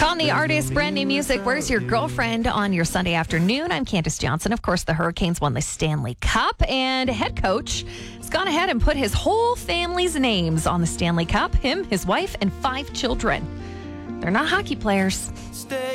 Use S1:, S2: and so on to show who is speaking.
S1: Conley Artist, brand new music. Where's Your Girlfriend on your Sunday afternoon? I'm Candace Johnson. Of course, the Hurricanes won the Stanley Cup, and head coach has gone ahead and put his whole family's names on the Stanley Cup. Him, his wife, and 5 children. They're not hockey players.